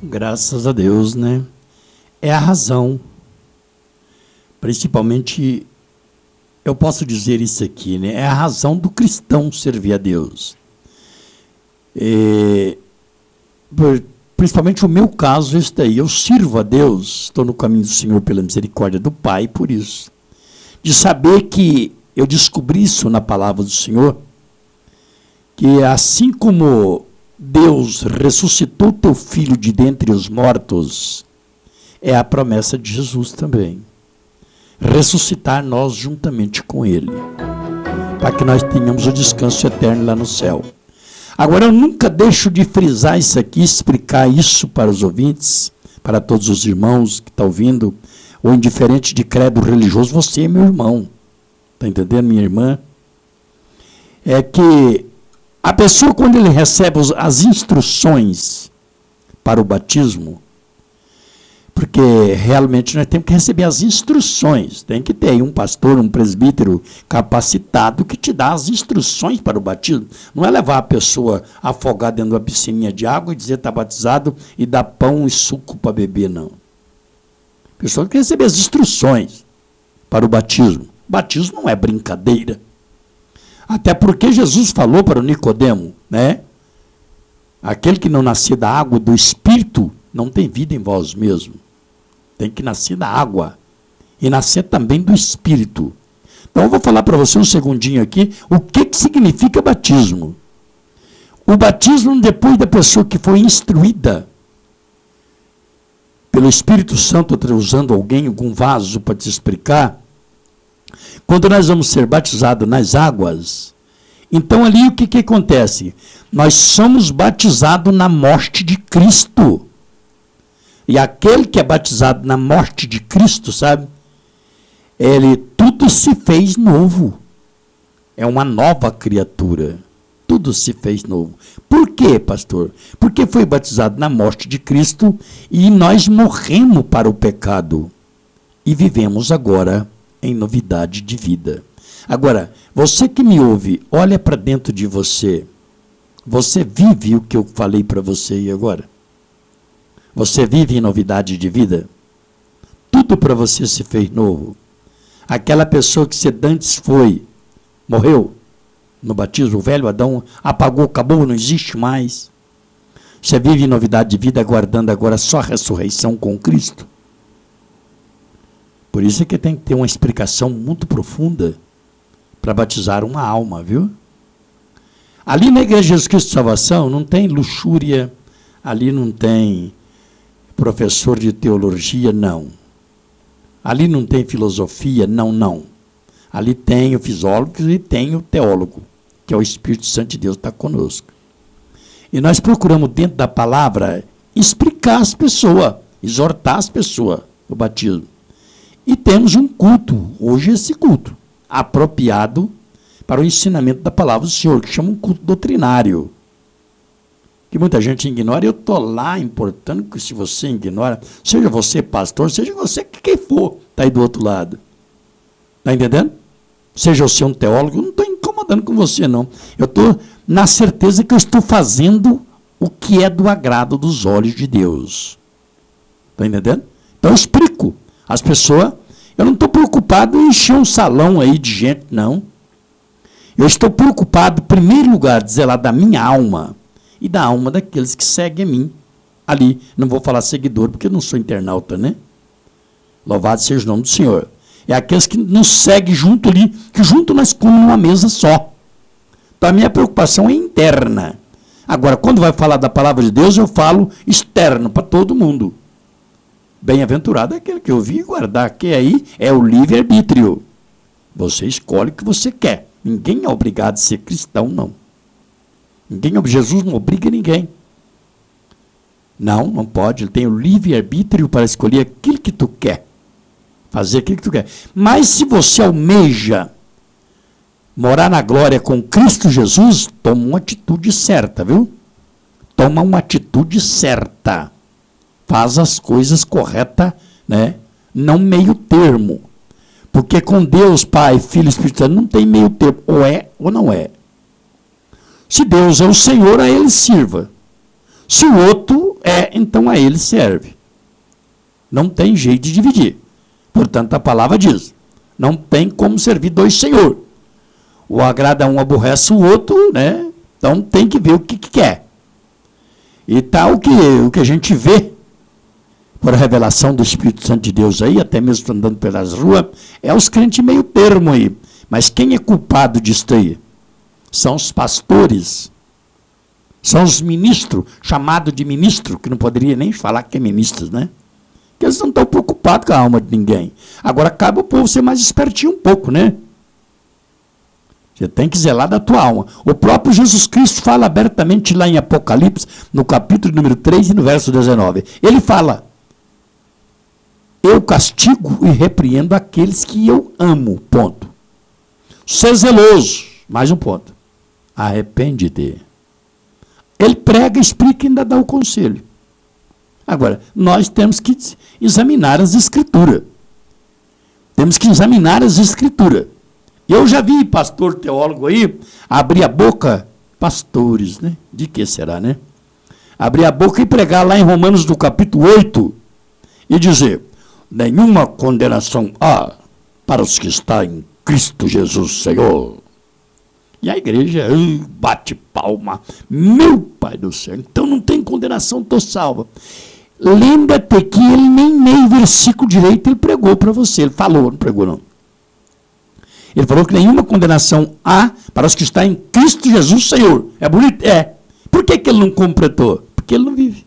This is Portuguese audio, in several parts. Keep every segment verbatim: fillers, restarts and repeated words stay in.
Graças a Deus, né? É a razão. Principalmente, eu posso dizer isso aqui, né? É a razão do cristão servir a Deus. É, principalmente o meu caso, esse daí. Eu sirvo a Deus, estou no caminho do Senhor pela misericórdia do Pai, por isso. De saber que eu descobri isso na palavra do Senhor, que assim como Deus ressuscitou teu filho de dentre os mortos, é a promessa de Jesus também. Ressuscitar nós juntamente com ele, para que nós tenhamos o descanso eterno lá no céu. Agora, eu nunca deixo de frisar isso aqui, explicar isso para os ouvintes, para todos os irmãos que estão ouvindo, ou indiferente de credo religioso, você é meu irmão. Está entendendo, minha irmã? É que a pessoa, quando ele recebe as instruções para o batismo, porque realmente nós temos que receber as instruções, tem que ter um pastor, um presbítero capacitado que te dá as instruções para o batismo. Não é levar a pessoa afogada dentro de uma piscininha de água e dizer que está batizado e dar pão e suco para beber, não. A pessoa tem que receber as instruções para o batismo. O batismo não é brincadeira. Até porque Jesus falou para o Nicodemo, né? Aquele que não nascer da água do Espírito não tem vida em vós mesmo. Tem que nascer da água e nascer também do Espírito. Então eu vou falar para você um segundinho aqui o que, que significa batismo. O batismo, depois da pessoa que foi instruída pelo Espírito Santo, usando alguém, algum vaso para te explicar, quando nós vamos ser batizados nas águas, então ali o que, que acontece? Nós somos batizados na morte de Cristo. E aquele que é batizado na morte de Cristo, sabe? Ele, tudo se fez novo. É uma nova criatura. Tudo se fez novo. Por quê, pastor? Porque foi batizado na morte de Cristo e nós morremos para o pecado. E vivemos agora em novidade de vida. Agora, você que me ouve, olha para dentro de você. Você vive o que eu falei para você aí agora? Você vive em novidade de vida? Tudo para você se fez novo. Aquela pessoa que você antes foi, morreu no batismo, o velho Adão apagou, acabou, não existe mais. Você vive em novidade de vida, aguardando agora só a ressurreição com Cristo. Por isso é que tem que ter uma explicação muito profunda para batizar uma alma, viu? Ali na Igreja de Jesus Cristo de Salvação não tem luxúria, ali não tem professor de teologia, não. Ali não tem filosofia, não, não. Ali tem o fisiólogo e tem o teólogo, que é o Espírito Santo de Deus que está conosco. E nós procuramos, dentro da palavra, explicar às pessoas, exortar as pessoas o batismo. E temos um culto, hoje esse culto, apropriado para o ensinamento da palavra do Senhor, que chama um culto doutrinário. Que muita gente ignora, e eu estou lá importando que se você ignora, seja você pastor, seja você quem for, está aí do outro lado. Está entendendo? Seja você um teólogo, eu não estou incomodando com você, não. Eu estou na certeza que eu estou fazendo o que é do agrado dos olhos de Deus. Está entendendo? Então eu explico. As pessoas, eu não estou preocupado em encher um salão aí de gente, não. Eu estou preocupado, em primeiro lugar, de zelar da minha alma e da alma daqueles que seguem a mim. Ali, não vou falar seguidor, porque eu não sou internauta, né? Louvado seja o nome do Senhor. É aqueles que nos seguem junto ali, que junto nós comemos numa mesa só. Então a minha preocupação é interna. Agora, quando vai falar da palavra de Deus, eu falo externo, para todo mundo. Bem-aventurado é aquele que ouvir e guardar, que aí é o livre-arbítrio. Você escolhe o que você quer. Ninguém é obrigado a ser cristão, não. Ninguém, Jesus não obriga ninguém. Não, não pode. Ele tem o livre-arbítrio para escolher aquilo que tu quer. Fazer aquilo que tu quer. Mas se você almeja morar na glória com Cristo Jesus, toma uma atitude certa, viu? Toma uma atitude certa. Faz as coisas corretas, né? Não meio termo. Porque com Deus, Pai, Filho e Espírito Santo, não tem meio termo. Ou é ou não é. Se Deus é o Senhor, a Ele sirva. Se o outro é, então a ele serve. Não tem jeito de dividir. Portanto, a palavra diz, não tem como servir dois senhores. Ou agrada um, aborrece o outro, né? Então tem que ver o que, que quer. E tal que o que a gente vê, por revelação do Espírito Santo de Deus aí, até mesmo andando pelas ruas, é os crentes meio termo aí. Mas quem é culpado disso aí? São os pastores, são os ministros, chamado de ministro, que não poderia nem falar que é ministros, né? Porque eles não estão preocupados com a alma de ninguém. Agora, cabe o povo ser mais espertinho um pouco, né? Você tem que zelar da tua alma. O próprio Jesus Cristo fala abertamente lá em Apocalipse, no capítulo número três e no verso dezenove. Ele fala, eu castigo e repreendo aqueles que eu amo, ponto. Ser zeloso, mais um ponto. Arrepende-te. Ele prega, explica e ainda dá o conselho. Agora, nós temos que examinar as escrituras. Temos que examinar as escrituras. Eu já vi pastor teólogo aí abrir a boca, pastores, né? De que será, né? Abrir a boca e pregar lá em Romanos do capítulo oito e dizer, nenhuma condenação há para os que estão em Cristo Jesus, Senhor. E a igreja uh, bate palma. Meu Pai do céu, então não tem condenação, estou salva. Lembra-te que ele nem meio versículo direito ele pregou para você. Ele falou, não pregou não. Ele falou que nenhuma condenação há para os que estão em Cristo Jesus, Senhor. É bonito? É. Por que, que ele não completou? Porque ele não vive.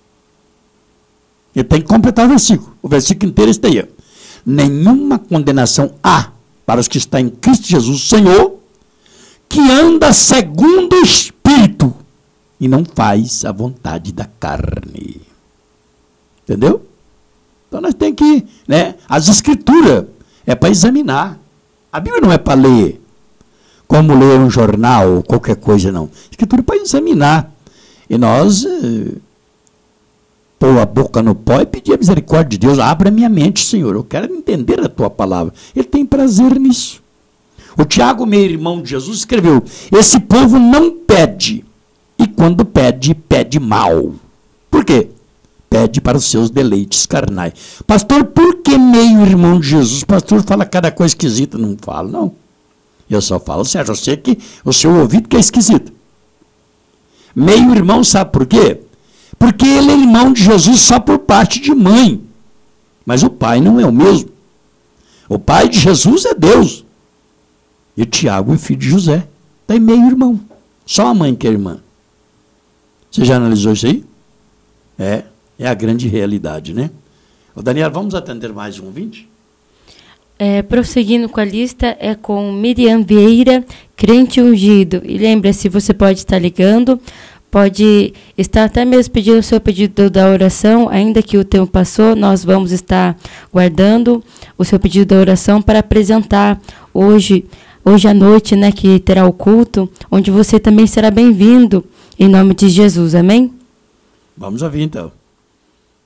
Ele tem que completar o versículo. O versículo inteiro está aí. Nenhuma condenação há para os que estão em Cristo Jesus, Senhor, que anda segundo o Espírito e não faz a vontade da carne. Entendeu? Então nós temos que, né? As escrituras é para examinar. A Bíblia não é para ler, como ler um jornal ou qualquer coisa, não. A escritura é para examinar. E nós eh, pôr a boca no pó e pedir a misericórdia de Deus. Abra minha mente, Senhor. Eu quero entender a tua palavra. Ele tem prazer nisso. O Tiago, meu irmão de Jesus, escreveu, esse povo não pede. E quando pede, pede mal. Por quê? Pede para os seus deleites carnais. Pastor, por que meio irmão de Jesus? O pastor fala cada coisa esquisita. Não falo, não. Eu só falo certo. Eu sei que o seu ouvido que é esquisito. Meio irmão, sabe por quê? Porque ele é irmão de Jesus só por parte de mãe. Mas o pai não é o mesmo. O pai de Jesus é Deus. E Tiago é filho de José. Tem meio irmão. Só a mãe que é irmã. Você já analisou isso aí? É. É a grande realidade, né? Ô Daniel, vamos atender mais um ouvinte? É, prosseguindo com a lista, é com Miriam Vieira, crente ungido. E lembre-se, você pode estar ligando, pode estar até mesmo pedindo o seu pedido da oração, ainda que o tempo passou, nós vamos estar guardando o seu pedido da oração para apresentar hoje, hoje à noite, né, que terá o culto, onde você também será bem-vindo, em nome de Jesus, amém? Vamos ouvir então.